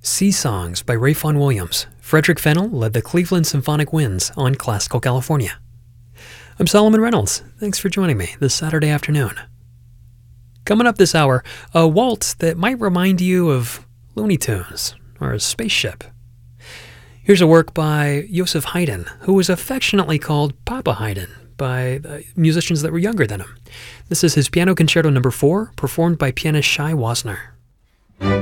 Sea Songs by Ray Vaughan Williams. Frederick Fennell led the Cleveland Symphonic Winds on Classical California. I'm Solomon Reynolds. Thanks for joining me this Saturday afternoon. Coming up this hour, a waltz that might remind you of Looney Tunes or a spaceship. Here's a work by Joseph Haydn, who was affectionately called Papa Haydn by musicians that were younger than him. This is his Piano Concerto No. 4, performed by pianist Shai Wasner.